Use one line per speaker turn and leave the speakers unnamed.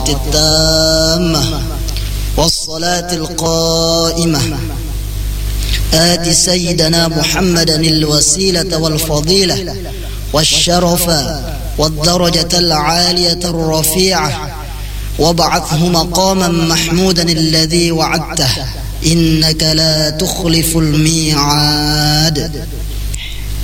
الطهارة التامة والصلاة القائمة آت سيدنا محمدا الوسيلة والفضيلة والشرف والدرجة العالية الرفيعة وابعثه مقاما محمودا الذي وعدته إنك لا تخلف الميعاد.